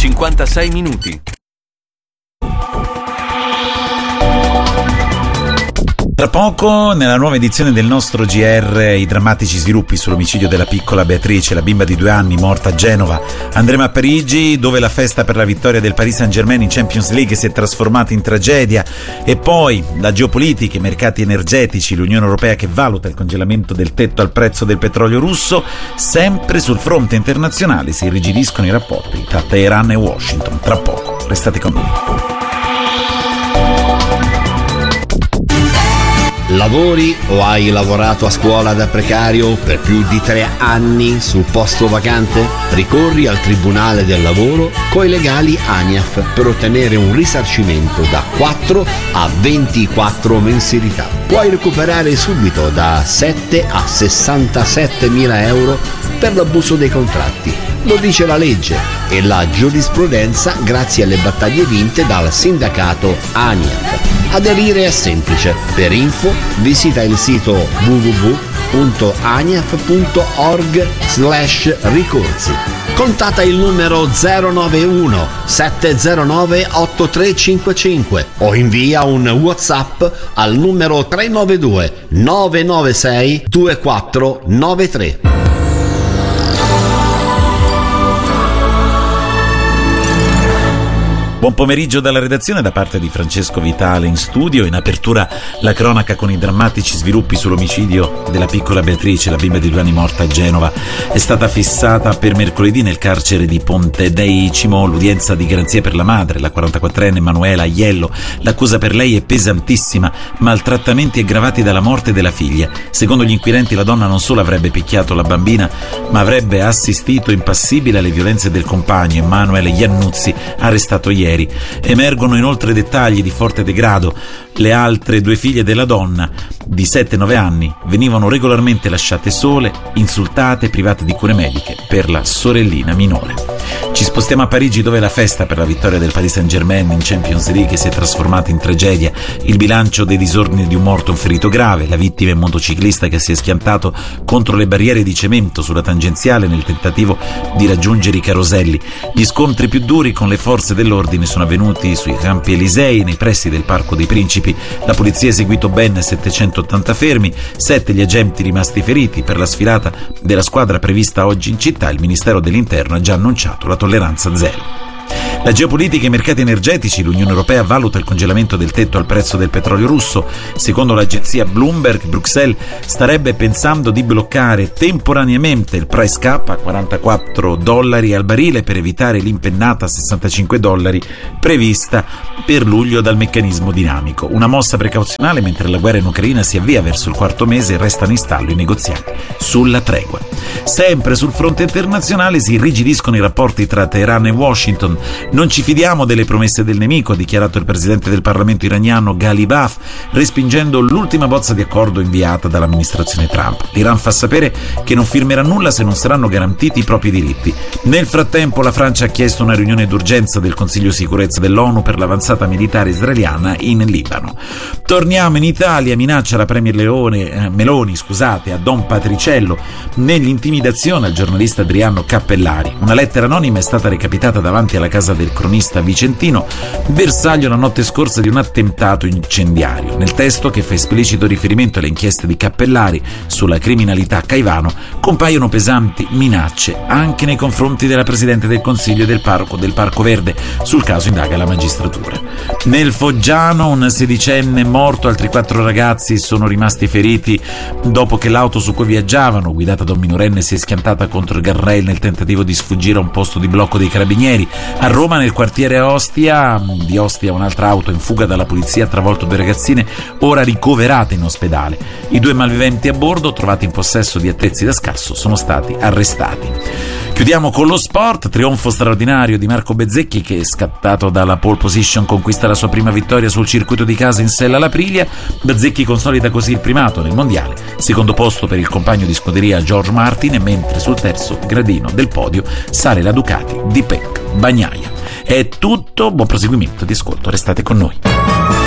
56 minuti. Tra poco, nella nuova edizione del nostro GR, i drammatici sviluppi sull'omicidio della piccola Beatrice, la bimba di 2 anni morta a Genova. Andremo a Parigi, dove la festa per la vittoria del Paris Saint-Germain in Champions League si è trasformata in tragedia. E poi, la geopolitica, i mercati energetici, l'Unione Europea che valuta il congelamento del tetto al prezzo del petrolio russo. Sempre sul fronte internazionale si irrigidiscono i rapporti tra Teheran e Washington. Tra poco, restate con noi. Lavori o hai lavorato a scuola da precario per più di 3 anni sul posto vacante? Ricorri al Tribunale del Lavoro coi legali ANIAF per ottenere un risarcimento da 4 a 24 mensilità. Puoi recuperare subito da 7 a 67 mila euro per l'abuso dei contratti. Lo dice la legge e la giurisprudenza grazie alle battaglie vinte dal sindacato ANIAF. Aderire è semplice. Per info visita il sito www.aniaf.org/ricorsi. Contatta il numero 091 709 8355 o invia un WhatsApp al numero 392 996 2493. Buon pomeriggio dalla redazione da parte di Francesco Vitale in studio. In apertura la cronaca con i drammatici sviluppi sull'omicidio della piccola Beatrice, la bimba di 2 anni morta a Genova. È stata fissata per mercoledì nel carcere di Ponte dei Cimo l'udienza di garanzia per la madre, la 44enne Emanuela Aiello. L'accusa per lei è pesantissima: maltrattamenti aggravati dalla morte della figlia. Secondo gli inquirenti la donna non solo avrebbe picchiato la bambina, ma avrebbe assistito impassibile alle violenze del compagno Emanuele Iannuzzi, arrestato ieri. Emergono inoltre dettagli di forte degrado. Le altre 2 figlie della donna, di 7 e 9 anni, venivano regolarmente lasciate sole, insultate, private di cure mediche per la sorellina minore. Ci spostiamo a Parigi, dove la festa per la vittoria del Paris Saint-Germain in Champions League si è trasformata in tragedia. Il bilancio dei disordini di un morto e un ferito grave. La vittima è un motociclista che si è schiantato contro le barriere di cemento sulla tangenziale nel tentativo di raggiungere i caroselli. Gli scontri più duri con le forze dell'ordine sono avvenuti sui Campi Elisei, nei pressi del Parco dei Principi. La polizia ha eseguito ben 780 fermi, 7 gli agenti rimasti feriti. Per la sfilata della squadra prevista oggi in città, il Ministero dell'Interno ha già annunciato la tolleranza zero. La geopolitica e i mercati energetici, l'Unione Europea valuta il congelamento del tetto al prezzo del petrolio russo. Secondo l'agenzia Bloomberg, Bruxelles starebbe pensando di bloccare temporaneamente il price cap a $44 al barile per evitare l'impennata a $65 prevista per luglio dal meccanismo dinamico. Una mossa precauzionale mentre la guerra in Ucraina si avvia verso il 4º mese e restano in stallo i negoziati sulla tregua. Sempre sul fronte internazionale si irrigidiscono i rapporti tra Teheran e Washington. Non ci fidiamo delle promesse del nemico, ha dichiarato il presidente del Parlamento iraniano Ghalibaf, respingendo l'ultima bozza di accordo inviata dall'amministrazione Trump. L'Iran fa sapere che non firmerà nulla se non saranno garantiti i propri diritti. Nel frattempo la Francia ha chiesto una riunione d'urgenza del Consiglio sicurezza dell'ONU per l'avanzata militare israeliana in Libano. Torniamo in Italia. Minaccia la premier Meloni a Don Patriciello nell'intimidazione al giornalista Adriano Cappellari. Una lettera anonima è stata recapitata davanti alla casa del cronista vicentino, bersaglio la notte scorsa di un attentato incendiario. Nel testo, che fa esplicito riferimento alle inchieste di Cappellari sulla criminalità a Caivano, compaiono pesanti minacce anche nei confronti della Presidente del Consiglio e del Parco Verde. Sul caso indaga la magistratura. Nel Foggiano un 16enne morto, altri 4 ragazzi sono rimasti feriti dopo che l'auto su cui viaggiavano, guidata da un minorenne, si è schiantata contro il guardrail nel tentativo di sfuggire a un posto di blocco dei carabinieri. A Roma, nel quartiere di Ostia, un'altra auto in fuga dalla polizia ha travolto 2 ragazzine, ora ricoverate in ospedale. I 2 malviventi a bordo, trovati in possesso di attrezzi da scasso, sono stati arrestati. Chiudiamo con lo sport. Trionfo straordinario di Marco Bezzecchi, che, scattato dalla pole position, conquista la sua prima vittoria sul circuito di casa in Sella l'Aprilia. Bezzecchi consolida così il primato nel mondiale, secondo posto per il compagno di scuderia George Martin, mentre sul terzo gradino del podio sale la Ducati di Pecco Bagnaia. È tutto, buon proseguimento di ascolto, restate con noi.